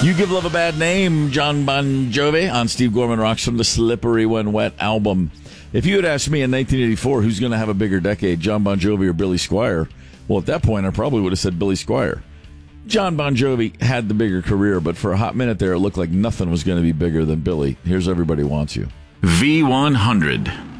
You Give Love a Bad Name, John Bon Jovi on Steve Gorman Rocks from the Slippery When Wet album. If you had asked me in 1984 who's going to have a bigger decade, John Bon Jovi or Billy Squier, well, at that point, I probably would have said Billy Squier. John Bon Jovi had the bigger career, but for a hot minute there, it looked like nothing was going to be bigger than Billy. Here's Everybody Wants You. V100.